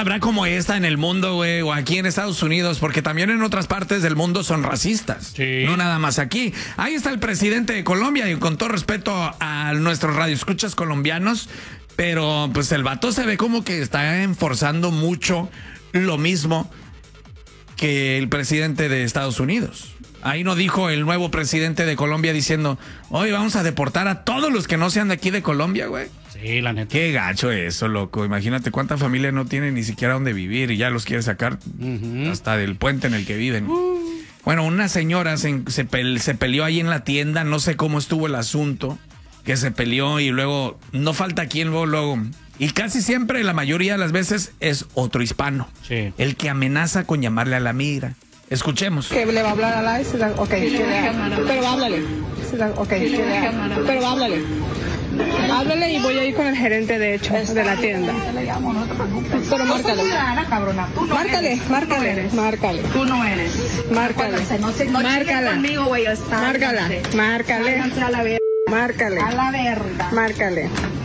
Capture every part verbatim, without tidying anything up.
habrá como esta en el mundo, güey, o aquí en Estados Unidos, porque también en otras partes del mundo son racistas. Sí. No nada más aquí. Ahí está el presidente de Colombia, y con todo respeto a nuestros radioescuchas colombianos, pero pues el vato se ve como que está enforzando mucho lo mismo que el presidente de Estados Unidos. Ahí no dijo el nuevo presidente de Colombia diciendo, hoy vamos a deportar a todos los que no sean de aquí de Colombia, güey. Sí, la neta. Qué gacho eso, loco. Imagínate cuánta familia no tiene ni siquiera dónde vivir y ya los quiere sacar uh-huh. hasta del puente en el que viven. Uh. Bueno, una señora se, se, pe- se peleó ahí en la tienda, no sé cómo estuvo el asunto, que se peleó y luego no falta quien luego, luego. Y casi siempre, la mayoría de las veces, es otro hispano. Sí. El que amenaza con llamarle a la migra. Escuchemos. Que le va a hablar a la... Ok, pero háblale. Ok, pero háblale. Háblale y voy a ir con el gerente, de hecho, de la tienda. Pero márcale. Márcale, márcale, márcale. Tú no eres. Márcale. No se no Márcala. conmigo, güey. Márcala, márcale. A la verga. Márcale. A la verga. Márcale.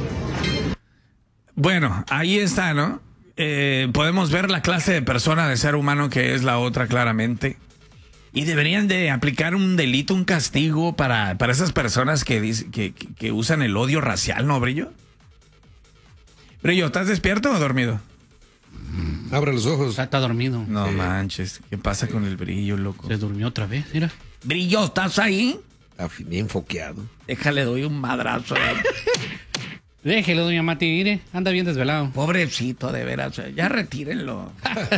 Bueno, ahí está, ¿no? Eh, podemos ver la clase de persona, de ser humano que es la otra claramente. Y deberían de aplicar un delito, un castigo para, para esas personas que, dice, que, que, que usan el odio racial, ¿no, Brillo? Brillo, ¿estás despierto o dormido? Abre los ojos. Está, está dormido. No sí. manches, ¿qué pasa con el Brillo, loco? Se durmió otra vez, mira. Brillo, ¿estás ahí? Está bien foqueado. Déjale, doy un madrazo. Déjelo, doña Mati, mire, anda bien desvelado. Pobrecito, de veras, ya retírenlo.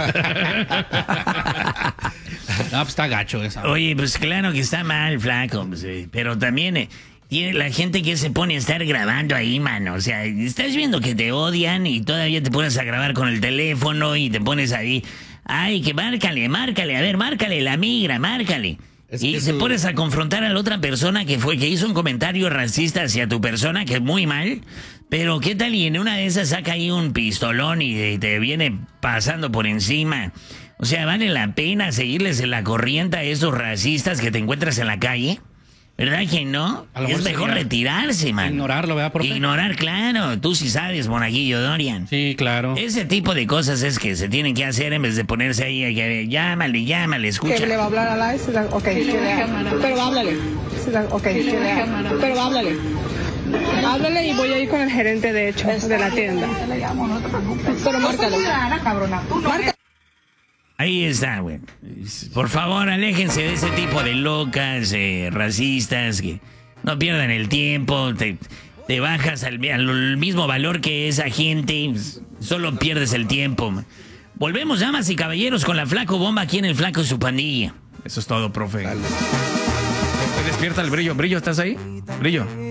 No, pues está gacho esa. Oye, pues claro que está mal, flaco, pues, eh, pero también eh, tiene la gente que se pone a estar grabando ahí, mano. O sea, estás viendo que te odian y todavía te pones a grabar con el teléfono y te pones ahí. Ay, que márcale, márcale, a ver, márcale, la migra, márcale. Es y que se eso... pones a confrontar a la otra persona que fue, que hizo un comentario racista hacia tu persona, que es muy mal. Pero qué tal y en una de esas saca ahí un pistolón y, y te viene pasando por encima. O sea, ¿vale la pena seguirles en la corriente a esos racistas que te encuentras en la calle? ¿Verdad que no? A lo Es mejor mejor sería retirarse, man. Ignorarlo, ¿verdad, profe? Ignorar, claro. Tú sí sabes, monaguillo Dorian. Sí, claro. Ese tipo de cosas es que se tienen que hacer en vez de ponerse ahí a que llámale, llámale, escucha. Que le va a hablar a la... Ok, pero háblale. Ok, pero háblale. Háblale y voy a ir con el gerente, de hecho, de la tienda. Pero márcale. Márcale. Ahí está, güey. Por favor, aléjense de ese tipo de locas, eh, racistas, que no pierdan el tiempo, te, te bajas al, al mismo valor que esa gente, solo pierdes el tiempo. Volvemos, damas y caballeros, con la Flaco Bomba aquí en el Flaco y su pandilla. Eso es todo, profe. Dale. Despierta el Brillo. Brillo, ¿estás ahí? Brillo.